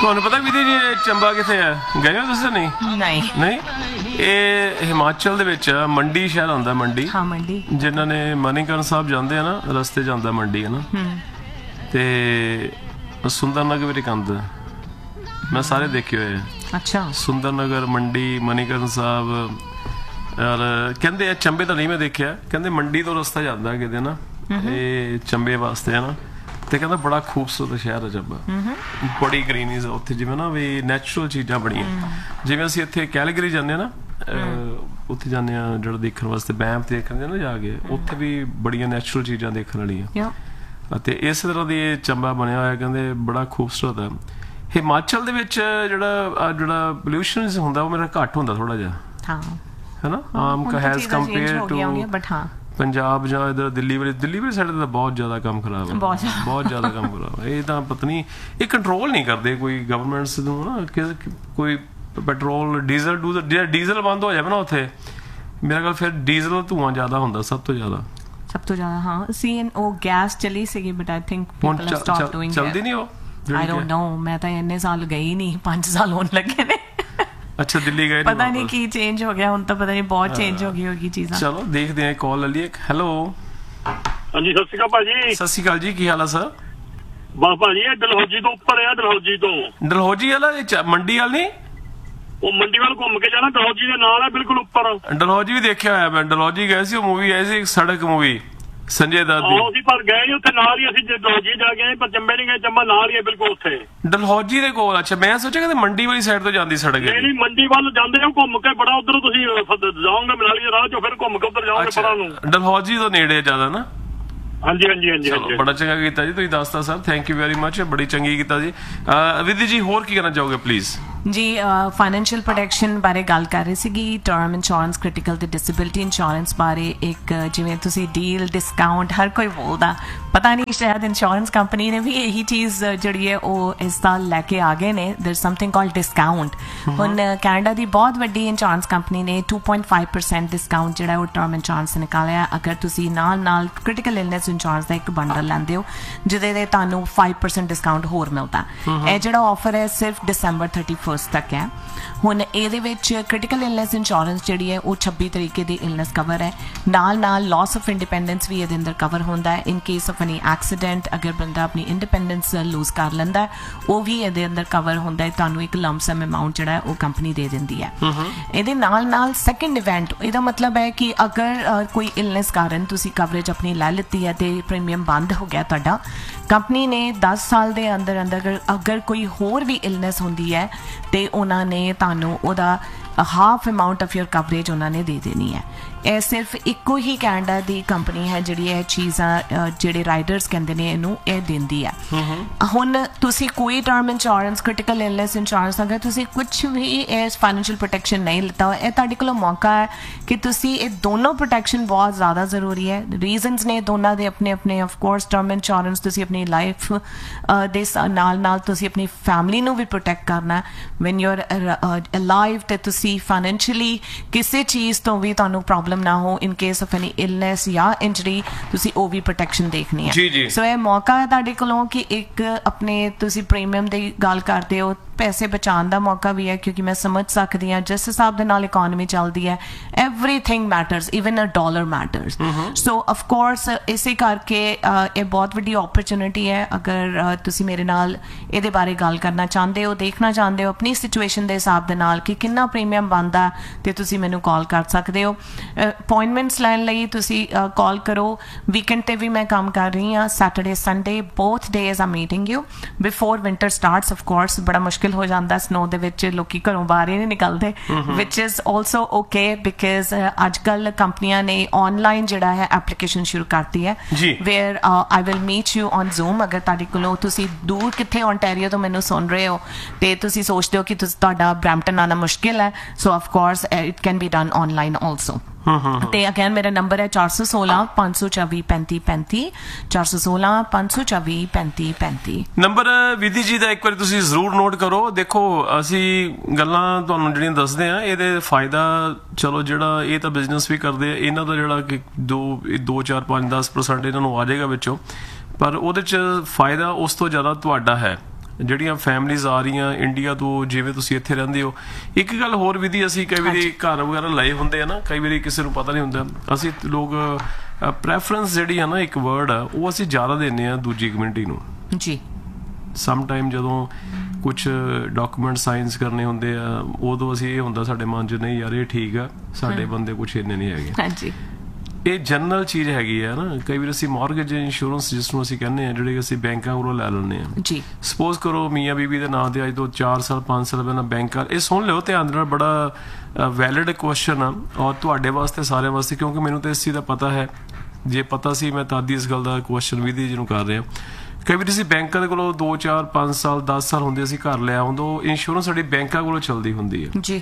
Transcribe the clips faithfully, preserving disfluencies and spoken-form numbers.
ਤੁਹਾਨੂੰ ਪਤਾ ਵਿਧੀ ਜੀ ਚੰਬਾ ਕਿੱਥੇ ਹੈ? ਗਏ ਹੋ ਤੁਸੀਂ? ਨਹੀਂ ਨਹੀਂ ਨਹੀਂ, ਇਹ ਹਿਮਾਚਲ ਦੇ ਵਿੱਚ ਮੰਡੀ ਸ਼ਹਿਰ ਆਉਂਦਾ, ਮੰਡੀ। ਹਾਂ ਮੰਡੀ। ਜਿਨ੍ਹਾਂ ਨੇ ਮਨੀਕਰਨ ਸਾਹਿਬ ਜਾਂਦੇ ਆ ਨਾ, ਰਸਤੇ ਜਾਂਦਾ ਮੰਡੀ ਹੈ ਨਾ, ਤੇ ਸੁੰਦਰ ਨਗਰ ਵੀ ਕੰਦ ਮੈਂ ਸਾਰੇ ਦੇਖੇ ਹੋਏ ਆ। ਅੱਛਾ। ਸੁੰਦਰ ਨਗਰ, ਮੰਡੀ, ਮਨੀਕਰਨ ਸਾਹਿਬ। ਔਰ ਕਹਿੰਦੇ ਆ ਚੰਬੇ ਤਾਂ ਨਹੀਂ ਮੈਂ ਦੇਖਿਆ, ਕਹਿੰਦੇ ਮੰਡੀ ਤੋਂ ਰਸਤਾ ਜਾਂਦਾ ਕਿਤੇ ਨਾ ਇਹ ਚੰਬੇ ਵਾਸਤੇ ਹੈ ਨਾ, ਤੇ ਕਹਿੰਦਾ ਬੜਾ ਖੂਬਸੂਰਤ ਸ਼ਹਿਰ ਹੈ ਚੰਬਾ, ਬੜੀ ਗ੍ਰੀਨਰੀ ਉੱਥੇ, ਜਿਵੇਂ ਨਾ ਵੀ ਨੈਚੁਰਲ ਚੀਜ਼ਾਂ ਬੜੀਆਂ। ਜਿਵੇਂ ਅਸੀਂ ਇੱਥੇ ਕੈਲਗਰੀ ਜਾਂਦੇ ਹਾਂ ਨਾ, ਉੱਥੇ ਜਾਂਦੇ ਹਾਂ ਜਿਹੜਾ ਦੇਖਣ ਵਾਸਤੇ, ਬੈਂਪ ਦੇਖਣ ਜਾਂਦੇ ਨਾ ਜਾ ਕੇ, ਉੱਥੇ ਵੀ ਬੜੀਆਂ ਨੈਚੁਰਲ ਚੀਜ਼ਾਂ ਦੇਖਣ ਵਾਲੀਆਂ। ਅਤੇ ਇਸ ਤਰ੍ਹਾਂ ਦੀ ਇਹ ਚੰਬਾ ਬਣਿਆ ਹੋਇਆ, ਕਹਿੰਦੇ ਬੜਾ ਖੂਬਸੂਰਤ ਹੈ। ਹਿਮਾਚਲ ਦੇ ਵਿੱਚ ਜਿਹੜਾ ਜਿਹੜਾ ਪੋਲਿਊਸ਼ਨ ਹੁੰਦਾ ਉਹ ਮੇਰਾ ਘੱਟ ਹੁੰਦਾ ਥੋੜਾ ਜਿਹਾ, ਹੈ ਨਾ, ਆਮ ਐਜ਼ ਕੰਪੇਅਰ ਟੂ ਪੰਜਾਬ ਜਾਂ ਇਧਰ ਦਿੱਲੀ ਵਾਲੀ ਦਿੱਲੀ ਵਾਲੀ ਸਾਈਡ ਤਾਂ ਬਹੁਤ ਜ਼ਿਆਦਾ ਕੰਮ ਖਰਾਬ ਹੈ, ਬਹੁਤ ਜ਼ਿਆਦਾ ਕੰਮ ਖਰਾਬ ਹੈ। ਇਹ ਤਾਂ ਪਤਾ ਨਹੀਂ ਇਹ ਕੰਟਰੋਲ ਨਹੀਂ ਕਰਦੇ ਕੋਈ ਗਵਰਨਮੈਂਟਸ ਨੂੰ ਨਾ, ਕੋਈ ਪੈਟਰੋਲ ਡੀਜ਼ਲ ਡੂਜ਼ਲ ਡੀਜ਼ਲ ਬੰਦ ਹੋ ਜਾਵੇ ਨਾ ਉੱਥੇ, ਮੇਰਾ ਖਿਆਲ ਫਿਰ ਡੀਜ਼ਲ ਦਾ ਧੂੰਆਂ ਜ਼ਿਆਦਾ ਹੁੰਦਾ ਸਭ ਤੋਂ ਜ਼ਿਆਦਾ, ਸਭ ਤੋਂ ਜ਼ਿਆਦਾ। ਹਾਂ ਸੀ ਉਹ ਗੈਸ ਚਲੀ ਸੀਗੀ, but I think people have stopped doing it. ਚਲਦੀ ਨਹੀਂ ਉਹ? ਆਈ ਡੋਨਟ ਨੋ, ਮੈਂ ਤਾਂ ਇੰਨੇ ਸਾਲ ਗਈ ਨਹੀਂ, ਪੰਜ ਸਾਲ ਹੋਣ ਲੱਗੇ ਨੇ। ਅੱਛਾ, ਦਿੱਲੀ ਗਏ? ਪਤਾ ਨਹੀਂ ਕੀ ਚੇਂਜ ਹੋ ਗਿਆ ਹੁਣ ਤਾਂ, ਪਤਾ ਨਹੀਂ ਬਹੁਤ ਚੇਂਜ ਹੋ ਗਈ ਹੋਗੀ ਚੀਜ਼ਾਂ। ਚਲੋ ਦੇਖਦੇ ਹਾਂ, ਕਾਲ ਲੈ ਲਈਏ। ਹੈਲੋ। ਹਾਂਜੀ, ਸਤਿ ਸ਼੍ਰੀ ਅਕਾਲ ਭਾਜੀ। ਸਤਿ ਸ਼੍ਰੀ ਅਕਾਲ ਜੀ, ਕੀ ਹਾਲ ਆ ਸਰ? ਬਸ ਭਾਜੀ ਇਹ ਡਲਹੌਜੀ ਤੋਂ ਉੱਪਰ ਆ, ਡਲਹੌਜੀ ਤੋਂ। ਡਲਹੌਜੀ ਵਾਲਾ ਮੰਡੀ ਵਾਲ ਨਹੀਂ? ਉਹ ਮੰਡੀ ਵੱਲ ਘੁੰਮ ਕੇ ਜਾਣਾ, ਡਲਹੌਜੀ ਦੇ ਨਾਲ ਹੈ ਬਿਲਕੁਲ ਉੱਪਰ। ਡਲਹੌਜੀ ਵੀ ਦੇਖਿਆ ਹੋਇਆ ਮੈਂ, ਡਲਹੌਜੀ ਗਏ ਸੀ, ਉਹ ਮੂਵੀ ਆਈ ਸੀ ਸੜਕ ਮੂਵੀ, ਸੰਜੇ ਦੱਤ ਦੀ। ਅਸੀਂ ਪਰ ਗਏ ਉੱਥੇ ਨਾਲ ਹੀ, ਅਸੀਂ ਡਲਹੌਜੀ ਜਾ ਕੇ ਪਰ ਚੰਬੇ ਨਹੀਂ ਗਏ, ਚੰਬਾ ਨਾਲ ਹੀ ਹੈ ਬਿਲਕੁਲ ਉੱਥੇ, ਡਲਹੌਜੀ ਦੇ ਕੋਲ। ਅੱਛਾ, ਮੈਂ ਸੋਚਿਆ ਕਿ ਮੰਡੀ ਵਾਲੀ ਸਾਈਡ ਤੋਂ ਜਾਂਦੀ ਸੜਕ ਹੈ। ਨਹੀਂ, ਮੰਡੀ ਵੱਲ ਜਾਂਦੇ ਹੋ ਘੁੰਮ ਕੇ, ਬੜਾ ਉਧਰੋਂ ਤੁਸੀਂ ਜਾਓਗੇ ਮਨਾਲੀ ਰਾਹ ਚੋਂ, ਫਿਰ ਘੁੰਮ ਕੇ ਉੱਧਰ ਜਾਓਗੇ ਪਰਾਂ ਨੂੰ। ਡਲਹੌਜੀ ਤੋਂ ਨੇੜੇ ਜ਼ਿਆਦਾ ਨਾ? ਹਾਂਜੀ ਹਾਂਜੀ ਹਾਂਜੀ ਹਾਂਜੀ। ਬੜਾ ਚੰਗਾ ਕੀਤਾ ਜੀ ਤੁਸੀਂ ਦੱਸਤਾ sir, thank you very much, ਬੜੀ ਚੰਗੀ ਕੀਤਾ ਜੀ। ਵਿਧੀ ਜੀ ਹੋਰ ਕੀ ਕਰਨਾ ਚਾਹੋਗੇ ਪਲੀਜ਼? ਜੀ ਫਾਈਨੈਂਸ਼ੀਅਲ ਪ੍ਰੋਟੈਕਸ਼ਨ ਬਾਰੇ ਗੱਲ ਕਰ ਰਹੀ ਸੀਗੀ, ਟਰਮ ਇੰਸ਼ੋਰੈਂਸ, ਕ੍ਰਿਟੀਕਲ ਤੇ ਡਿਸੇਬਿਲਿਟੀ ਇੰਸ਼ੋਰੈਂਸ ਬਾਰੇ। ਇੱਕ ਜਿਵੇਂ ਤੁਸੀਂ ਡੀਲ, ਡਿਸਕਾਊਂਟ ਹਰ ਕੋਈ ਬੋਲਦਾ, ਪਤਾ ਨਹੀਂ ਸ਼ਾਇਦ ਇੰਸ਼ੋਰੈਂਸ ਕੰਪਨੀ ਨੇ ਵੀ ਇਹੀ ਚੀਜ਼ ਜਿਹੜੀ ਹੈ ਉਹ ਇਸ ਸਾਲ ਲੈ ਕੇ ਆ ਗਏ ਨੇ, ਦੇਰ ਸਮਥਿੰਗ ਕਾਲਡ ਡਿਸਕਾਊਂਟ। ਹੁਣ ਕੈਨੇਡਾ ਦੀ ਬਹੁਤ ਵੱਡੀ ਇੰਸ਼ੋਰੈਂਸ ਕੰਪਨੀ ਨੇ to point five percent discount ਜਿਹੜਾ ਉਹ ਟਰਮ ਇੰਸ਼ੋਰੈਂਸ ਨਿਕਾਲਿਆ, ਅਗਰ ਤੁਸੀਂ ਨਾਲ ਨਾਲ ਕ੍ਰਿਟੀਕਲ ਇਲਨੈਸ ਇੰਸ਼ੋਰੈਂਸ ਦਾ ਇੱਕ ਬੰਡਲ ਲੈਂਦੇ ਹੋ ਜਿਹਦੇ ਤੇ ਤੁਹਾਨੂੰ ਫਾਈਵ ਪਰਸੈਂਟ ਡਿਸਕਾਊਂਟ ਹੋਰ ਮਿਲਦਾ। ਇਹ ਜਿਹੜਾ ਆਫਰ ਹੈ ਸਿਰਫ ਦਸੰਬਰ ਥਰਟੀ ਫਸਟ ਤੱਕ ਹੈ। ਹੁਣ ਇਹਦੇ ਵਿੱਚ ਕ੍ਰਿਟੀਕਲ ਇਲਨੈਸ ਇੰਸ਼ੋਰੈਂਸ ਜਿਹੜੀ ਹੈ ਉਹ ਛੱਬੀ ਤਰੀਕੇ ਦੀ ਇਲਨੈਸ ਕਵਰ ਹੈ, ਨਾਲ ਨਾਲ ਲਾਸ ਆਫ ਇੰਡੀਪੈਂਡੈਂਸ ਵੀ ਇਹਦੇ ਅੰਦਰ ਕਵਰ ਹੁੰਦਾ ਹੈ। In case of any accident, ਅਗਰ ਬੰਦਾ ਆਪਣੀ ਇੰਡੀਪੈਂਡੈਂਸ ਲੂਜ਼ ਕਰ ਲੈਂਦਾ ਉਹ ਵੀ ਇਹਦੇ ਅੰਦਰ ਕਵਰ ਹੁੰਦਾ ਹੈ, ਤੁਹਾਨੂੰ ਇੱਕ ਲੰਮਸਮ ਅਮਾਊਂਟ ਜਿਹੜਾ ਉਹ ਕੰਪਨੀ ਦੇ ਦਿੰਦੀ ਹੈ। ਇਹਦੇ ਨਾਲ ਨਾਲ ਸੈਕੰਡ ਇਵੈਂਟ, ਇਹਦਾ ਮਤਲਬ ਹੈ ਕਿ ਅਗਰ ਕੋਈ ਇਲਨੈਸ ਕਾਰਨ ਤੁਸੀਂ ਕਵਰੇਜ ਆਪਣੀ ਲੈ ਲਿੱਤੀ ਹੈ ਤੇ ਪ੍ਰੀਮੀਅਮ ਬੰਦ ਹੋ ਗਿਆ ਤੁਹਾਡਾ, ਕੰਪਨੀ ਨੇ ਦਸ ਸਾਲ ਦੇ ਅੰਦਰ ਅੰਦਰ ਅਗਰ ਕੋਈ ਹੋਰ ਵੀ ਇਲਨੈਸ ਹੁੰਦੀ ਹੈ ਤੇ ਉਹਨਾਂ ਨੇ ਤੁਹਾਨੂੰ ਉਹਦਾ half amount of your coverage ਉਹਨਾਂ ਨੇ ਦੇ ਦੇਣੀ ਹੈ। ਇਹ ਸਿਰਫ ਇੱਕੋ ਹੀ ਕੈਨੇਡਾ ਦੀ ਕੰਪਨੀ ਹੈ ਜਿਹੜੀ ਇਹ ਚੀਜ਼ਾਂ, ਜਿਹੜੇ ਰਾਈਡਰਸ ਕਹਿੰਦੇ ਨੇ ਇਹਨੂੰ, ਇਹ ਦਿੰਦੀ ਹੈ। ਹੁਣ ਤੁਸੀਂ ਕੋਈ term insurance, critical illness insurance, ਅਗਰ ਤੁਸੀਂ ਕੁਛ ਵੀ ਇਸ ਫਾਈਨੈਂਸ਼ੀਅਲ ਪ੍ਰੋਟੈਕਸ਼ਨ ਨਹੀਂ ਲਿੱਤਾ, ਇਹ ਤੁਹਾਡੇ ਕੋਲ ਮੌਕਾ ਹੈ ਕਿ ਤੁਸੀਂ ਇਹ ਦੋਨੋਂ ਪ੍ਰੋਟੈਕਸ਼ਨ ਬਹੁਤ ਜ਼ਿਆਦਾ ਜ਼ਰੂਰੀ ਹੈ। ਰੀਜ਼ਨਸ ਨੇ ਦੋਨਾਂ ਦੇ ਆਪਣੇ ਆਪਣੇ। ਆਫਕੋਰਸ ਟਰਮ ਇੰਸ਼ੋਰੈਂਸ ਤੁਸੀਂ ਆਪਣੀ ਲਾਈਫ ਦੇ ਨਾਲ ਨਾਲ ਤੁਸੀਂ ਆਪਣੀ ਫੈਮਿਲੀ ਨੂੰ ਵੀ ਪ੍ਰੋਟੈਕਟ ਕਰਨਾ। ਵੈਨ ਯੂ ਆਰ ਅਲਾਈਵ ਤੇ ਤੁਸੀਂ ਫਾਈਨੈਂਸ਼ੀਅਲੀ ਕਿਸੇ ਚੀਜ਼ ਤੋਂ ਵੀ ਤੁਹਾਨੂੰ ਪ੍ਰੋਬਲਮ ਨਾ ਹੋ, in case of any illness ਜਾਂ ਇੰਜਰੀ, ਤੁਸੀਂ ਉਹ ਵੀ ਪ੍ਰੋਟੈਕਸ਼ਨ ਦੇਖਣੀ ਹੈ। ਸੋ ਇਹ ਮੌਕਾ ਹੈ ਤੁਹਾਡੇ ਕੋਲੋਂ ਕਿ ਇੱਕ ਆਪਣੇ ਤੁਸੀਂ ਪ੍ਰੀਮੀਅਮ ਦੀ ਗੱਲ ਕਰਦੇ ਹੋ, ਪੈਸੇ ਬਚਾਉਣ ਦਾ ਮੌਕਾ ਵੀ ਹੈ, ਕਿਉਂਕਿ ਮੈਂ ਸਮਝ ਸਕਦੀ ਹਾਂ ਜਿਸ ਹਿਸਾਬ ਦੇ ਨਾਲ ਇਕੋਨਮੀ ਚੱਲਦੀ ਹੈ, ਐਵਰੀਥਿੰਗ ਮੈਟਰਸ, ਈਵਨ ਅ ਡਾਲਰ ਮੈਟਰਸ। ਸੋ ਅਫਕੋਰਸ ਇਸੇ ਕਰਕੇ ਇਹ ਬਹੁਤ ਵੱਡੀ ਓਪਰਚੁਨਿਟੀ ਹੈ। ਅਗਰ ਤੁਸੀਂ ਮੇਰੇ ਨਾਲ ਇਹਦੇ ਬਾਰੇ ਗੱਲ ਕਰਨਾ ਚਾਹੁੰਦੇ ਹੋ, ਦੇਖਣਾ ਚਾਹੁੰਦੇ ਹੋ ਆਪਣੀ ਸਿਚੁਏਸ਼ਨ ਦੇ ਹਿਸਾਬ ਦੇ ਨਾਲ ਕਿ ਕਿੰਨਾ ਪ੍ਰੀਮੀਅਮ ਬਣਦਾ, ਤੇ ਤੁਸੀਂ ਮੈਨੂੰ ਕਾਲ ਕਰ ਸਕਦੇ ਹੋ। ਅਪਾਇੰਟਮੈਂਟਸ ਲੈਣ ਲਈ ਤੁਸੀਂ ਕਾਲ ਕਰੋ। ਵੀਕਐਂਡ ਤੇ ਵੀ ਮੈਂ ਕੰਮ ਕਰ ਰਹੀ ਹਾਂ, ਸੈਟਰਡੇ ਸੰਡੇ ਬੋਥ ਡੇਜ਼ ਆ meeting you before winter starts. Of course ਬੜਾ ਮੁਸ਼ਕਿਲ ਹੋ ਜਾਂਦਾ ਸਨੋ ਦੇ ਵਿੱਚ, ਲੋਕੀ ਘਰੋਂ ਬਾਹਰ ਹੀ ਨਹੀਂ ਨਿਕਲਦੇ, ਵਿਚ ਇਜ਼ ਆਲਸੋ ਓਕੇ ਬਿਕਾਜ਼ ਅੱਜ ਕੱਲ ਕੰਪਨੀਆਂ ਨੇ ਆਨਲਾਈਨ ਜਿਹੜਾ ਹੈ ਐਪਲੀਕੇਸ਼ਨ ਸ਼ੁਰੂ ਕਰਤੀ ਹੈ, wear I will meet you on zoom. ਅਗਰ ਤੁਹਾਡੇ ਕੋਲੋਂ ਤੁਸੀਂ ਦੂਰ ਕਿੱਥੇ ਓਨਟਾਰੀਓ ਤੋਂ ਮੈਨੂੰ ਸੁਣ ਰਹੇ ਹੋ ਤੇ ਤੁਸੀਂ ਸੋਚਦੇ ਹੋ ਕਿ ਤੁਸੀਂ ਤੁਹਾਡਾ ਬਰੈਂਪਟਨ ਆਉਣਾ ਮੁਸ਼ਕਿਲ ਹੈ, ਸੋ of course it can be done online also. ਤੇ ਅਗੇਨ ਮੇਰਾ ਨੰਬਰ ਹੈ ਚਾਰ ਸੌ ਸੋਲਾਂ ਪੰਜ ਸੌ ਚੌਵੀ ਪੈਂਤੀ ਪੈਂਤੀ, ਚਾਰ ਸੌ ਸੋਲਾਂ ਪੰਜ ਸੌ ਚੌਵੀ ਪੈਂਤੀ ਪੈਂਤੀ ਨੰਬਰ। ਵਿਧੀ ਜੀ ਦਾ ਇੱਕ ਵਾਰੀ ਤੁਸੀਂ ਜ਼ਰੂਰ ਨੋਟ ਕਰੋ। ਦੇਖੋ ਅਸੀਂ ਗੱਲਾਂ ਤੁਹਾਨੂੰ ਜਿਹੜੀਆਂ ਦੱਸਦੇ ਆ, ਇਹਦੇ ਫਾਇਦਾ ਚਲੋ ਜਿਹੜਾ ਇਹ ਤਾਂ ਬਿਜ਼ਨਸ ਵੀ ਕਰਦੇ ਆ, ਇਹਨਾਂ ਦਾ ਜਿਹੜਾ ਕਿ ਦੋ ਦੋ ਚਾਰ ਪੰਜ ਦਸ ਪਰਸੈਂਟ ਇਹਨਾਂ ਨੂੰ ਆ ਜਾਏਗਾ ਵਿੱਚੋਂ, ਪਰ ਉਹਦੇ 'ਚ ਫਾਇਦਾ ਉਸ ਤੋਂ ਜ਼ਿਆਦਾ ਤੁਹਾਡਾ ਹੈ। ਜਿਹੜੀਆਂ ਫੈਮਲੀਜ਼ ਆ ਰਹੀਆਂ ਇੰਡੀਆ ਤੋਂ, ਜਿਵੇਂ ਤੁਸੀਂ ਇੱਥੇ ਰਹਿੰਦੇ ਹੋ। ਇੱਕ ਗੱਲ ਹੋਰ ਵੀ ਦੀ, ਅਸੀਂ ਕਈ ਵਾਰੀ ਘਰ ਵਗੈਰਾ ਲਏ ਹੁੰਦੇ ਆ ਨਾ, ਕਈ ਵਾਰੀ ਕਿਸੇ ਨੂੰ ਪਤਾ ਨਹੀਂ ਹੁੰਦਾ, ਅਸੀਂ ਲੋਕ ਪ੍ਰੈਫਰੈਂਸ ਜਿਹੜੀ ਆ ਨਾ, ਇੱਕ ਵਰਡ ਆ, ਉਹ ਅਸੀਂ ਜ਼ਿਆਦਾ ਦਿੰਦੇ ਆ ਦੂਜੀ ਕਮਿਊਨਿਟੀ ਨੂੰ ਜੀ। ਸਮ ਟਾਈਮ ਜਦੋਂ ਕੁਛ ਡਾਕੂਮੈਂਟ ਸਾਈਨਸ ਕਰਨੇ ਹੁੰਦੇ ਆ, ਉਦੋਂ ਅਸੀਂ ਇਹ ਹੁੰਦਾ ਸਾਡੇ ਮਨ 'ਚ, ਨਹੀਂ ਯਾਰ ਇਹ ਠੀਕ ਆ, ਸਾਡੇ ਬੰਦੇ ਕੁਛ ਇੰਨੇ ਨਹੀਂ ਹੈਗੇ। ਹਾਂਜੀ, ਇਹ ਜਨਰਲ ਚੀਜ਼ ਹੈਗੀ ਆ ਨਾ। ਕਈ ਵਾਰ ਅਸੀਂ ਮਾਰਗੇਜ ਇੰਸ਼ੋਰੈਂਸ ਜਿਸ ਨੂੰ ਅਸੀਂ ਕਹਿੰਦੇ ਆ, ਜਿਹੜੇ ਅਸੀਂ ਬੈਂਕਾਂ ਕੋਲੋਂ ਲੈ ਲੈਂਦੇ ਆ ਜੀ। ਸਪੋਜ਼ ਕਰੋ ਮੀਆਂ ਬੀਬੀ ਦੇ ਨਾਂ ਤੇ ਅੱਜ ਤੋਂ ਚਾਰ ਸਾਲ ਪੰਜ ਸਾਲ ਪਹਿਲਾਂ ਬੈਂਕ, ਇਹ ਸੁਣ ਲਿਓ ਧਿਆਨ ਨਾਲ, ਬੜਾ ਵੈਲਿਡ ਕੁਐਸਚਨ ਆ ਔਰ ਤੁਹਾਡੇ ਵਾਸਤੇ ਸਾਰਿਆਂ ਵਾਸਤੇ, ਕਿਉਂਕਿ ਮੈਨੂੰ ਤਾਂ ਇਸ ਚੀਜ਼ ਦਾ ਪਤਾ ਹੈ। ਜੇ ਪਤਾ ਸੀ ਮੈਂ ਤਾਂ ਇਸ ਗੱਲ ਦਾ ਕੁਐਸਚਨ ਵੀ ਦੀ ਜਿਹਨੂੰ ਕਰ ਰਿਹਾ। ਕਈ ਵਾਰੀ ਅਸੀਂ ਬੈਂਕਾਂ ਦੇ ਕੋਲੋਂ ਦੋ ਚਾਰ ਪੰਜ ਸਾਲ ਦਸ ਸਾਲ ਹੁੰਦੇ ਅਸੀਂ ਘਰ ਲਿਆ, ਉਦੋਂ ਇੰਸ਼ੋਰੈਂਸ ਸਾਡੀ ਬੈਂਕਾਂ ਕੋਲੋਂ ਚੱਲਦੀ ਹੁੰਦੀ ਹੈ ਜੀ।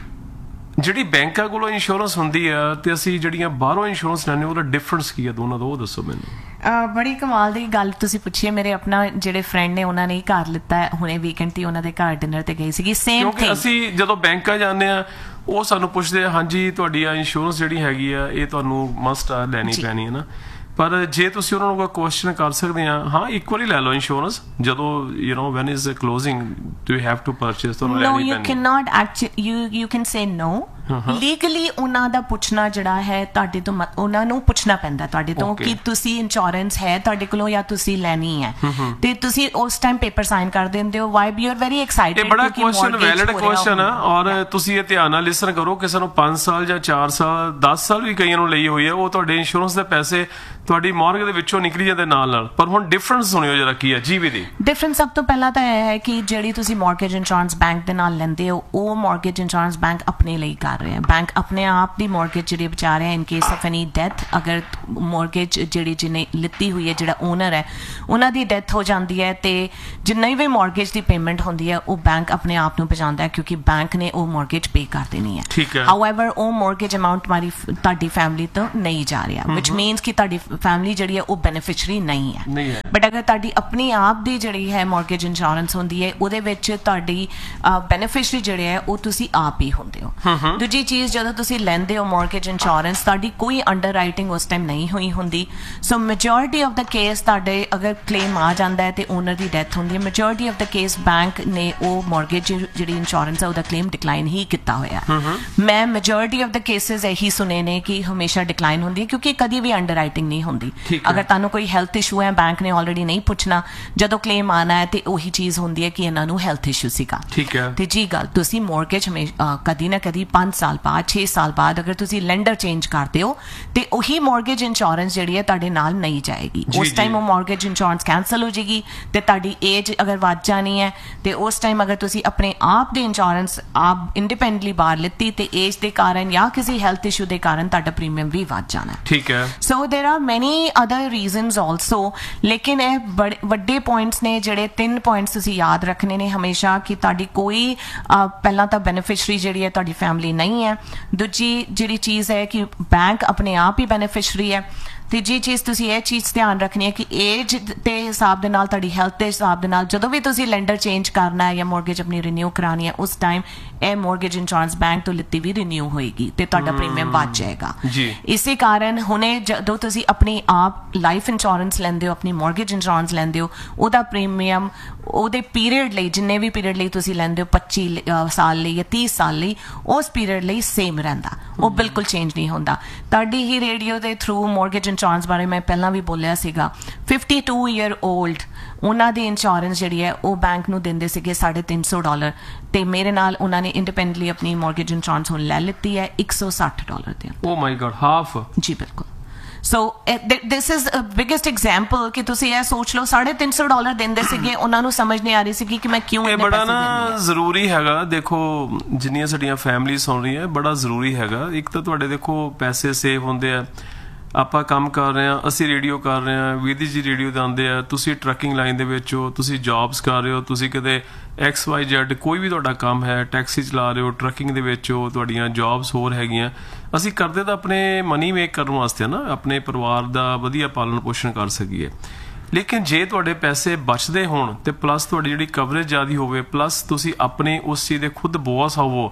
ਜਿਹੜੀ ਬੈਂਕਾਂ ਕੋਲੋਂ ਇੰਸ਼ੋਰੈਂਸ ਹੁੰਦੀ ਆ ਤੇ ਅਸੀਂ ਜਿਹੜੀਆਂ ਬਾਹਰੋਂ ਇੰਸ਼ੋਰੈਂਸ ਲੈਂਦੇ, ਉਹਦਾ ਡਿਫਰੈਂਸ ਕੀ ਆ ਦੋਨਾਂ ਦਾ, ਉਹ ਦੱਸੋ ਮੈਨੂੰ। ਬੜੀ ਕਮਾਲ ਦੀ ਗੱਲ ਤੁਸੀਂ ਪੁੱਛੀ ਹੈ। ਮੇਰੇ ਆਪਣਾ ਜਿਹੜੇ ਫਰੈਂਡ ਨੇ, ਉਹਨਾਂ ਨੇ ਹੀ ਘਰ ਲਿੱਤਾ ਹੁਣੇ, ਵੀਕਐਂਡ ਤੇ ਉਹਨਾਂ ਦੇ ਘਰ ਡਿਨਰ ਤੇ ਗਈ ਸੀਗੀ, ਸੇਮ ਥਿੰਗ। ਕਿਉਂਕਿ ਅਸੀਂ ਜਦੋਂ ਬੈਂਕਾਂ ਜਾਂਦੇ ਆ, ਉਹ ਸਾਨੂੰ ਪੁੱਛਦੇ ਆ, ਹਾਂਜੀ ਤੁਹਾਡੀ ਆ ਇੰਸ਼ੋਰੈਂਸ ਜਿਹੜੀ ਹੈਗੀ ਆ, ਇਹ ਤੁਹਾਨੂੰ ਮਸਟ ਆ ਲੈਣੀ ਪੈਣੀ ਹੈ ਨਾ। ਪਰ ਜੇ ਤੁਸੀਂ ਉਹਨਾਂ ਨੂੰ ਕੋਈ ਕੁਐਸਚਨ ਕਰ ਸਕਦੇ ਆ, ਹਾਂ ਇੱਕ ਵਾਰੀ ਲੈ ਲਓ ਇੰਸ਼ੋਰੈਂਸ, ਜਦੋਂ you know van is closing do you have to purchase, ਤੁਹਾਨੂੰ ਲੈਣੀ ਪੈਣੀ। ਨੋ, you can not actually, you you can say no. Legally ਉਹਨਾਂ ਦਾ ਪੁੱਛਣਾ ਜਿਹੜਾ ਹੈ ਤੁਹਾਡੇ ਤੋਂ, ਉਹਨਾਂ ਨੂੰ ਪੁੱਛਣਾ ਪੈਂਦਾ ਤੁਹਾਡੇ ਤੋਂ ਕਿ ਤੁਸੀਂ ਇੰਸ਼ੋਰੈਂਸ ਹੈ ਤੁਹਾਡੇ ਕੋਲੋਂ ਜਾਂ ਤੁਸੀਂ ਲੈਣੀ ਹੈ, ਤੇ ਤੁਸੀਂ ਉਸ ਟਾਈਮ ਪੇਪਰ ਸਾਈਨ ਕਰ ਦਿੰਦੇ ਹੋ। Why you are very excited. ਇਹ ਬੜਾ ਕੁਐਸਚਨ, ਵੈਲਿਡ ਕੁਐਸਚਨ ਆ, ਔਰ ਤੁਸੀਂ ਇਹ ਧਿਆਨ ਨਾਲ ਲਿਸਨ ਕਰੋ। ਕਿਸੇ ਨੂੰ ਪੰਜ ਸਾਲ ਜਾਂ ਚਾਰ ਸਾਲ ਦਸ ਸਾਲ ਵੀ ਕਈਆਂ ਨੂੰ ਲਈ ਹੋਈ ਹੈ, ਉਹ ਤੁਹਾਡੇ ਇੰਸ਼ੋਰੈਂਸ ਦੇ ਪੈਸੇ ਤੁਹਾਡੀ ਮਾਰਗੇਜ ਦੇ ਵਿੱਚੋਂ ਨਿਕਲੀ ਜਾਂਦੇ ਨਾਲ ਨਾਲ। ਪਰ ਹੁਣ ਡਿਫਰੈਂਸ ਸੁਣਿਓ ਜਰਾ ਕੀ ਹੈ ਜੀ ਵੀ ਦੀ ਡਿਫਰੈਂਸ। ਸਭ ਤੋਂ ਪਹਿਲਾਂ ਤਾਂ ਇਹ ਹੈ ਕਿ ਜਿਹੜੀ ਤੁਸੀਂ ਮਾਰਗੇਜ ਇੰਸ਼ੋਰੈਂਸ ਬੈਂਕ ਦੇ ਨਾਲ ਲੈਂਦੇ ਹੋ, ਉਹ ਮਾਰਗੇਜ ਇੰਸ਼ੋਰੈਂਸ ਬੈਂਕ ਆਪਣੇ ਲਈ ਕਰ ਰਿਹਾ। ਬੈਂਕ ਆਪਣੇ ਆਪ ਦੀ ਮਾਰਗੇਜ ਜਿਹੜੀ ਬਚਾ ਰਿਹਾ in case of any death. ਅਗਰ ਮਾਰਗੇਜ ਜਿਹੜੀ ਜਿਹਨੇ ਲਿੱਤੀ ਹੋਈ ਹੈ, ਜਿਹੜਾ ਓਨਰ ਹੈ, ਉਹਨਾਂ ਦੀ ਡੈਥ ਹੋ ਜਾਂਦੀ ਹੈ, ਤੇ ਜਿੰਨੀ ਵੀ ਮਾਰਗੇਜ ਦੀ ਪੇਮੈਂਟ ਹੁੰਦੀ ਹੈ, ਉਹ ਬੈਂਕ ਆਪਣੇ ਆਪ ਨੂੰ ਪਹੁੰਚਾਉਂਦਾ ਹੈ, ਕਿਉਂਕਿ ਬੈਂਕ ਨੇ ਉਹ ਮਾਰਗੇਜ ਪੇ ਕਰ ਦੇਣੀ ਹੈ। ਠੀਕ ਹੈ। ਹਾਊਐਵਰ ਉਹ ਮਾਰਗੇਜ ਅਮਾਊਂਟ ਮਾਰੀ ਤੁਹਾਡੀ ਫੈਮਿਲੀ ਤੋਂ ਨਹੀਂ ਜਾ ਰਿਹਾ, ਵਿਚ ਮੀਨਸ ਕਿ ਤੁਹਾਡੀ ਫੈਮਿਲੀ ਜਿਹੜੀ ਹੈ ਉਹ ਬੈਨੀਫਿਸ਼ਰੀ ਨਹੀਂ ਹੈ। ਬਟ ਅਗਰ ਤੁਹਾਡੀ ਆਪਣੀ ਆਪ ਦੀ ਜਿਹੜੀ ਹੈ ਮਾਰਗੇਜ ਇੰਸ਼ੋਰੈਂਸ ਹੁੰਦੀ ਹੈ, ਉਹਦੇ ਵਿੱਚ ਤੁਹਾਡੀ ਬੈਨੀਫਿਸ਼ਰੀ ਜਿਹੜੇ ਹੈ ਉਹ ਤੁਸੀਂ ਆਪ ਹੀ ਹੁੰਦੇ ਹੋ। ਦੂਜੀ ਚੀਜ਼, ਜਦੋਂ ਤੁਸੀਂ ਲੈਂਦੇ ਹੋ ਮਾਰਗੇਜ ਇੰਸ਼ੋਰੈਂਸ, ਤੁਹਾਡੀ ਕੋਈ ਅੰਡਰ ਰਾਈਟਿੰਗ ਉਸ ਟਾਈਮ ਨਹੀਂ ਹੋਈ ਹੁੰਦੀ। ਸੋ ਮੈਜੋਰਿਟੀ ਆਫ ਦਾ ਕੇਸ ਤੁਹਾਡੇ ਅਗਰ ਕਲੇਮ ਆ ਜਾਂਦਾ ਹੈ ਤੇ ਓਨਰ ਦੀ ਡੈਥ ਹੁੰਦੀ ਹੈ, majority of the case bank ਨੇ ਉਹ ਮਾਰਗੇਜ ਜਿਹੜੀ ਇੰਸ਼ੋਰੈਂਸ ਹੈ ਉਹਦਾ ਕਲੇਮ ਡਿਕਲਾਈਨ ਹੀ ਕੀਤਾ ਹੋਇਆ। ਮੈਂ ਮੈਜੋਰਿਟੀ ਆਫ ਦਾ ਕੇਸਿਸ ਇਹੀ ਸੁਣੇ ਨੇ ਕਿ ਹਮੇਸ਼ਾ ਡਿਕਲਾਈਨ ਹੁੰਦੀ ਹੈ, ਕਿਉਂਕਿ ਕਦੀ ਵੀ ਅੰਡਰ ਰਾਈਟਿੰਗ ਨਹੀਂ ਹੁੰਦੀ। ਅਗਰ ਤੁਹਾਨੂੰ ਕੋਈ ਹੈਲਥ ਇਸ਼ੂ ਹੈ, ਬੈਂਕ ਨੇ ਆਲਰੇਡੀ ਨਹੀਂ ਪੁੱਛਣਾ, ਜਦੋਂ ਕਲੇਮ ਆਣਾ ਹੈ ਤੇ ਉਹੀ ਚੀਜ਼ ਹੁੰਦੀ ਹੈ ਕਿ ਇਹਨਾਂ ਨੂੰ ਹੈਲਥ ਇਸ਼ੂ ਸੀਗਾ। ਠੀਕ ਹੈ। ਤੇ ਜੀ ਗੱਲ, ਤੁਸੀਂ ਮਾਰਗੇਜ ਕਦੀ ਨਾ ਕਦੀ ਪੰਜ ਸਾਲ ਬਾਅਦ ਛੇ ਸਾਲ ਬਾਅਦ ਅਗਰ ਤੁਸੀਂ ਲੈਂਡਰ ਚੇਂਜ ਕਰਦੇ ਹੋ, ਤੇ ਉਹੀ ਮਾਰਗੇਜ ਇੰਸ਼ੋਰੈਂਸ ਜਿਹੜੀ ਹੈ ਤੁਹਾਡੇ ਨਾਲ ਨਹੀਂ ਜਾਏਗੀ। ਉਸ ਟਾਈਮ ਉਹ ਮਾਰਗੇਜ ਇੰਸ਼ੋਰੈਂਸ ਕੈਂਸਲ ਹੋ ਜਾਏਗੀ, ਤੇ ਤੁਹਾਡੀ ਏਜ ਅਗਰ ਵੱਧ ਜਾਣੀ ਹੈ, ਤੇ ਉਸ ਟਾਈਮ ਅਗਰ ਤੁਸੀਂ ਆਪਣੇ ਆਪ ਦੀ ਇੰਸ਼ੋਰੈਂਸ ਆਪ ਇੰਡੀਪੈਂਡੈਂਟਲੀ ਬਾਹਰ ਲਿੱਤੀ, ਤੇ ਏਜ ਦੇ ਕਾਰਨ ਜਾਂ ਕਿਸੇ ਹੈਲਥ ਇਸ਼ੂ ਦੇ ਕਾਰਨ ਤੁਹਾਡਾ ਪ੍ਰੀਮੀਅਮ ਵੀ ਵੱਧ ਜਾਣਾ। ਠੀਕ ਹੈ। ਸੋ ਦੇਰ ਆਰ ਮੈਨੀ ਅਦਰ ਰੀਜ਼ਨਸ ਆਲਸੋ, ਲੇਕਿਨ ਇਹ ਬੜੇ ਵੱਡੇ ਪੁਆਇੰਟਸ ਨੇ, ਜਿਹੜੇ ਤਿੰਨ ਪੁਆਇੰਟਸ ਤੁਸੀਂ ਯਾਦ ਰੱਖਣੇ ਨੇ ਹਮੇਸ਼ਾ, ਕਿ ਤੁਹਾਡੀ ਕੋਈ ਪਹਿਲਾਂ ਤਾਂ ਬੈਨੀਫਿਸ਼ਰੀ ਜਿਹੜੀ ਹੈ ਤੁਹਾਡੀ ਫੈਮਿਲੀ ਨਹੀਂ ਹੈ। ਦੂਜੀ ਜਿਹੜੀ ਚੀਜ਼ ਹੈ ਕਿ ਬੈਂਕ ਆਪਣੇ ਆਪ ਹੀ ਬੈਨੀਫਿਸ਼ਰੀ ਹੈ। ਤੀਜੀ ਚੀਜ਼, ਤੁਸੀਂ ਇਹ ਚੀਜ਼ ਧਿਆਨ ਰੱਖਣੀ ਹੈ ਕਿ ਏਜ ਦੇ ਹਿਸਾਬ ਦੇ ਨਾਲ, ਤੁਹਾਡੀ ਹੈਲਥ ਦੇ ਹਿਸਾਬ ਦੇ ਨਾਲ, ਜਦੋਂ ਵੀ ਤੁਸੀਂ ਲੈਂਡਰ ਚੇਂਜ ਕਰਨਾ ਹੈ ਜਾਂ ਮਾਰਗੇਜ ਆਪਣੀ ਰੀਨਿਊ ਕਰਾਉਣੀ ਹੈ, ਉਸ ਟਾਈਮ ਇਹ ਮਾਰਗੇਜ ਇੰਸ਼ੋਰੈਂਸ ਬੈਂਕ ਤੋਂ ਲਿੱਤੀ ਵੀ ਰੀਨਿਊ ਹੋਏਗੀ, ਤੇ ਤੁਹਾਡਾ ਪ੍ਰੀਮੀਅਮ ਵੱਧ ਜਾਏਗਾ। ਇਸੇ ਕਾਰਨ ਹੁਣੇ ਜਦੋਂ ਤੁਸੀਂ ਆਪਣੀ ਆਪ ਲਾਈਫ ਇੰਸ਼ੋਰੈਂਸ ਲੈਂਦੇ ਹੋ, ਆਪਣੀ ਮਾਰਗੇਜ ਇੰਸ਼ੋਰੈਂਸ ਲੈਂਦੇ ਹੋ, ਉਹਦਾ ਪ੍ਰੀਮੀਅਮ ਉਹਦੇ ਪੀਰੀਅਡ ਲਈ, ਜਿੰਨੇ ਵੀ ਪੀਰੀਅਡ ਲਈ ਤੁਸੀਂ ਲੈਂਦੇ ਹੋ, ਪੱਚੀ ਸਾਲ ਲਈ ਜਾਂ ਤੀਹ ਸਾਲ ਲਈ, ਉਸ ਪੀਰੀਅਡ ਲਈ ਸੇਮ ਰਹਿੰਦਾ, ਉਹ ਬਿਲਕੁਲ ਚੇਂਜ ਨਹੀਂ ਹੁੰਦਾ। ਤੁਹਾਡੀ ਹੀ ਰੇਡੀਓ ਦੇ ਥਰੂ ਮਾਰਗੇਜ ਇੰਸ਼ੋਰੈਂਸ ਬਾਰੇ ਮੈਂ ਪਹਿਲਾਂ ਵੀ ਬੋਲਿਆ ਸੀਗਾ, ਫਿਫਟੀ ਟੂ ਈਅਰ ਓਲਡ ਉਹਨਾਂ ਦੀ ਇੰਸ਼ੋਰੈਂਸ ਜਿਹੜੀ ਹੈ ਉਹ ਬੈਂਕ ਨੂੰ ਦਿੰਦੇ ਸੀਗੇ ਸਾਢੇ ਤਿੰਨ ਸੌ ਡਾਲਰ, ਤੇ ਮੇਰੇ ਨਾਲ ਉਹਨਾਂ ਨੇ ਇੰਡੀਪੈਂਡੈਂਟਲੀ ਆਪਣੀ ਮਾਰਗੇਜ ਇੰਸ਼ੋਰੈਂਸ ਹੁਣ ਲੈ ਲਿੱਤੀ ਹੈ ਇੱਕ ਸੌ ਸੱਠ ਡਾਲਰ ਤੇ। ਓ ਮਾਈ ਗॉड, ਹਾਫ। ਜੀ ਬਿਲਕੁਲ। ਸੋ this is a biggest example ਕਿ ਤੁਸੀਂ ਇਹ ਸੋਚ ਲਓ, ਸਾਢੇ ਤਿੰਨ ਸੌ ਡਾਲਰ ਦਿੰਦੇ ਸੀਗੇ, ਉਹਨਾਂ ਨੂੰ ਸਮਝ ਨਹੀਂ ਆ ਰਹੀ ਸੀ ਕਿ ਮੈਂ ਕਿਉਂ ਇਹ ਬੜਾ ਨਾ ਜ਼ਰੂਰੀ ਹੈਗਾ। ਦੇਖੋ ਜਿੰਨੀਆਂ ਸਾਡੀਆਂ ਫੈਮਿਲੀ ਸੁਣ ਰਹੀਆਂ, ਬੜਾ ਜ਼ਰੂਰੀ ਹੈਗਾ। ਇੱਕ ਤਾਂ ਤੁਹਾਡੇ ਦੇਖੋ ਪੈਸੇ ਸੇਵ ਹੁੰਦੇ ਆ, ਆਪਾਂ ਕੰਮ ਕਰ ਰਹੇ ਹਾਂ, ਅਸੀਂ ਰੇਡੀਓ ਕਰ ਰਹੇ ਹਾਂ, ਵਿਧੀ ਜੀ ਰੇਡੀਓ ਦੇ ਆਉਂਦੇ ਆ, ਤੁਸੀਂ ਟਰੱਕਿੰਗ ਲਾਈਨ ਦੇ ਵਿੱਚ ਹੋ, ਤੁਸੀਂ ਜੌਬਸ ਕਰ ਰਹੇ ਹੋ, ਤੁਸੀਂ ਕਿਤੇ ਐਕਸ ਵਾਈ ਜ਼ੈਡ ਕੋਈ ਵੀ ਤੁਹਾਡਾ ਕੰਮ ਹੈ, ਟੈਕਸੀ ਚਲਾ ਰਹੇ ਹੋ, ਟਰੱਕਿੰਗ ਦੇ ਵਿੱਚ ਹੋ, ਤੁਹਾਡੀਆਂ ਜੌਬਸ ਹੋਰ ਹੈਗੀਆਂ। ਅਸੀਂ ਕਰਦੇ ਤਾਂ ਆਪਣੇ ਮਨੀ ਮੇਕ ਕਰਨ ਵਾਸਤੇ ਨਾ, ਆਪਣੇ ਪਰਿਵਾਰ ਦਾ ਵਧੀਆ ਪਾਲਣ ਪੋਸ਼ਣ ਕਰ ਸਕੀਏ। ਲੇਕਿਨ ਜੇ ਤੁਹਾਡੇ ਪੈਸੇ ਬਚਦੇ ਹੋਣ, ਤੇ ਪਲੱਸ ਤੁਹਾਡੀ ਜਿਹੜੀ ਕਵਰੇਜ ਜ਼ਿਆਦਾ ਹੋਵੇ, ਪਲੱਸ ਤੁਸੀਂ ਆਪਣੇ ਉਸ ਚੀਜ਼ ਦੇ ਖੁਦ ਬੌਸ ਹੋਵੋ,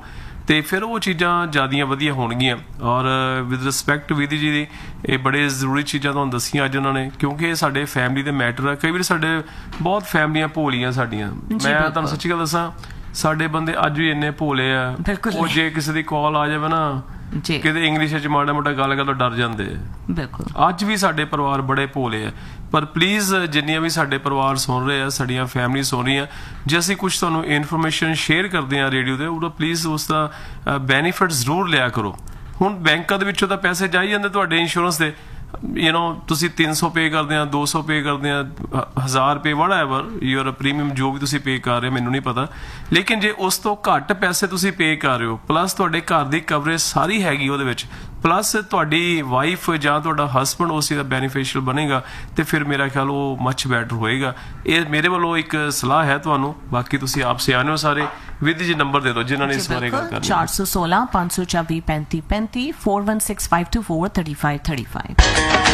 ਤੇ ਫਿਰ ਉਹ ਚੀਜ਼ਾਂ ਜ਼ਿਆਦੀਆਂ ਵਧੀਆ ਹੋਣਗੀਆਂ। ਔਰ ਵਿਦ ਰਿਸਪੈਕਟ ਵਿਧੀ ਜੀ ਦੀ ਇਹ ਬੜੇ ਜ਼ਰੂਰੀ ਚੀਜ਼ਾਂ ਤੁਹਾਨੂੰ ਦੱਸੀਆਂ ਅੱਜ ਉਹਨਾਂ ਨੇ, ਕਿਉਂਕਿ ਇਹ ਸਾਡੇ ਫੈਮਿਲੀ ਦੇ ਮੈਟਰ ਆ। ਕਈ ਵਾਰ ਸਾਡੇ ਬਹੁਤ ਫੈਮਲੀਆਂ ਭੋਲੀਆਂ ਸਾਡੀਆਂ, ਮੈਂ ਤੁਹਾਨੂੰ ਸੱਚੀ ਗੱਲ ਦੱਸਾਂ, ਸਾਡੇ ਬੰਦੇ ਅੱਜ ਵੀ ਇੰਨੇ ਭੋਲੇ ਆ, ਉਹ ਜੇ ਕਿਸੇ ਦੀ ਕਾਲ ਆ ਜਾਵੇ ਨਾ ਕਿਤੇ ਇੰਗਲਿਸ਼ ਚ ਮਾੜਾ ਮੋਟਾ ਗੱਲ ਕਰ ਡਰ ਜਾਂਦੇ ਆ। ਬਿਲਕੁਲ ਅੱਜ ਵੀ ਸਾਡੇ ਪਰਿਵਾਰ ਬੜੇ ਭੋਲੇ ਆ। ਪਰ ਪਲੀਜ਼ ਜਿੰਨੀਆਂ ਵੀ ਸਾਡੇ ਪਰਿਵਾਰ ਸੁਣ ਰਹੇ ਆ, ਸਾਡੀਆਂ ਫੈਮਿਲੀ ਸੁਣ ਰਹੀਆਂ, ਜੇ ਅਸੀਂ ਕੁਝ ਤੁਹਾਨੂੰ ਇਨਫੋਰਮੇਸ਼ਨ ਸ਼ੇਅਰ ਕਰਦੇ ਆ ਰੇਡੀਓ ਤੇ, ਉਹਦਾ ਪਲੀਜ਼ ਉਸ ਦਾ ਬੈਨੀਫਿਟ ਜ਼ਰੂਰ ਲਿਆ ਕਰੋ। ਹੁਣ ਬੈਂਕਾਂ ਦੇ ਵਿੱਚੋਂ ਤਾਂ ਪੈਸੇ ਜਾਈ ਜਾਂਦੇ ਤੁਹਾਡੇ ਇੰਸ਼ੋਰੈਂਸ ਦੇ, ਯੂ ਨੋ ਤੁਸੀਂ ਤਿੰਨ ਸੌ ਪੇ ਕਰਦੇ ਆ, ਦੋ ਸੌ ਪੇ ਕਰਦੇ ਆ, ਹਜ਼ਾਰ ਰੁਪਏ ਵਟ ਐਵਰ ਯੂਰ ਪ੍ਰੀਮੀਅਮ ਜੋ ਵੀ ਤੁਸੀਂ ਪੇ ਕਰ ਰਹੇ ਹੋ ਮੈਨੂੰ ਨਹੀਂ ਪਤਾ, ਲੇਕਿਨ ਜੇ ਉਸ ਤੋਂ ਘੱਟ ਪੈਸੇ ਤੁਸੀਂ ਪੇ ਕਰ ਰਹੇ ਹੋ, ਪਲੱਸ ਤੁਹਾਡੇ ਘਰ ਦੀ ਕਵਰੇਜ ਸਾਰੀ ਹੈਗੀ ਉਹਦੇ ਵਿੱਚ, ਪਲੱਸ ਤੁਹਾਡੀ ਵਾਈਫ ਜਾਂ ਤੁਹਾਡਾ ਹਸਬੈਂਡ ਉਸ ਦਾ ਬੈਨੀਫਿਸ਼ੀਅਲ ਬਣੇਗਾ, ਤੇ ਫਿਰ ਮੇਰਾ ਖਿਆਲ ਉਹ ਮੱਚ ਬੈਟਰ ਹੋਏਗਾ। ਇਹ ਮੇਰੇ ਵੱਲੋਂ ਇੱਕ ਸਲਾਹ ਹੈ ਤੁਹਾਨੂੰ, ਬਾਕੀ ਤੁਸੀਂ ਆਪ ਸਿਆਣੇ ਹੋ ਸਾਰੇ। ਵਿਧੀ ਜੀ ਨੰਬਰ ਦੇ ਦਿਓ ਜਿਨ੍ਹਾਂ ਨੇ ਇਸ ਬਾਰੇ ਗੱਲ ਕਰਨੀ। ਚਾਰ ਸੌ ਸੋਲਾਂ ਪੰਜ ਸੌ ਚੌਵੀ ਪੈਂਤੀ ਪੈਂਤੀ four one six five two four three five three five